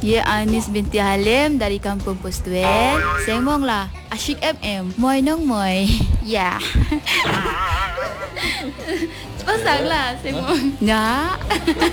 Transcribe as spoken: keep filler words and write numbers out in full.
Ye Anis binti Halim dari Kampung Postuen. Sengmong lah Asyik F M. Moi nong moi. Ya. Pasang lah sengmong. Ya.